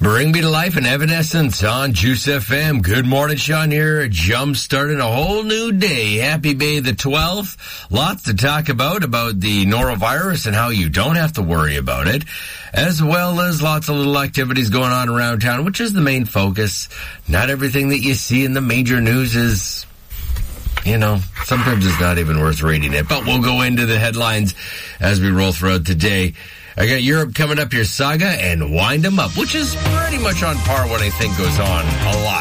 Bring Me to Life and Evanescence on Juice FM. Good morning, Sean here. Jump starting a whole new day. Happy May the 12th. Lots to talk about the norovirus and how you don't have to worry about it, as well as lots of little activities going on around town, which is the main focus. Not everything that you see in the major news is, sometimes it's not even worth reading it. But we'll go into the headlines as we roll throughout the day. I got Europe coming up here, Saga and Wind 'Em Up, which is pretty much on par what I think goes on a lot